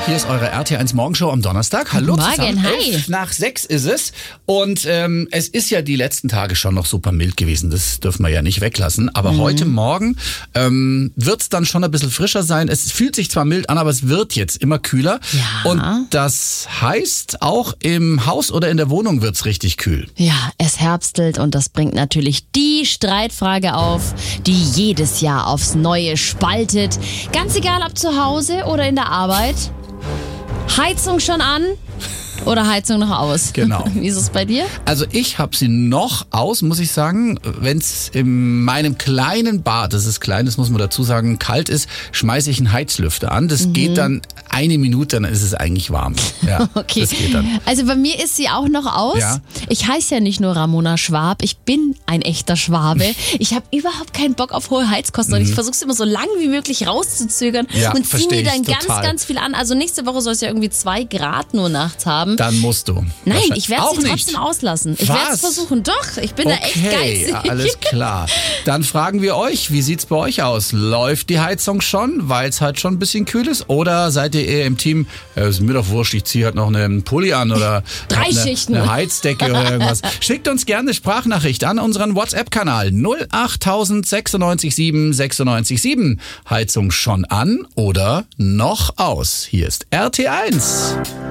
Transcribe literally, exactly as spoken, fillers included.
Hier ist eure R T eins Morgenshow am Donnerstag. Hallo Morgen, zusammen. hi. Elf nach sechs ist es. Und ähm, es ist ja die letzten Tage schon noch super mild gewesen. Das dürfen wir ja nicht weglassen. Aber Mhm. heute Morgen ähm, wird es dann schon ein bisschen frischer sein. Es fühlt sich zwar mild an, aber es wird jetzt immer kühler. Ja. Und das heißt, auch im Haus oder in der Wohnung wird es richtig kühl. Ja, es herbstelt und das bringt natürlich die Streitfrage auf, die jedes Jahr aufs Neue spaltet. Ganz egal, ob zu Hause oder in der Arbeit. Heizung schon an oder Heizung noch aus? Genau. Wie ist es bei dir? Also ich habe sie noch aus, muss ich sagen. Wenn es in meinem kleinen Bad, das ist klein, das muss man dazu sagen, kalt ist, schmeiße ich einen Heizlüfter an. Das mhm. geht dann eine Minute, dann ist es eigentlich warm. Ja, okay. Das geht dann. Also bei mir ist sie auch noch aus. Ja. Ich heiße ja nicht nur Ramona Schwab, ich bin ein echter Schwabe. Ich habe überhaupt keinen Bock auf hohe Heizkosten und ich versuche es immer so lang wie möglich rauszuzögern Ja, und ziehe mir dann ganz, total. ganz viel an. Also nächste Woche soll es ja irgendwie zwei Grad nur nachts haben. Dann musst du. Nein, ich werde Auch es nicht. trotzdem auslassen. Ich werde es Was? versuchen. Doch, ich bin da echt Okay, geizig. ja, alles klar. Dann fragen wir euch, wie sieht's bei euch aus? Läuft die Heizung schon, weil es halt schon ein bisschen kühl ist? Oder seid ihr eher im Team, äh, ist mir doch wurscht, ich ziehe halt noch einen Pulli an oder Drei hab eine, Schichten. eine Heizdecke oder irgendwas. Schickt uns gerne eine Sprachnachricht an unseren WhatsApp-Kanal null acht neun sechs sieben sechs neun sieben. Heizung schon an oder noch aus? Hier ist R T eins.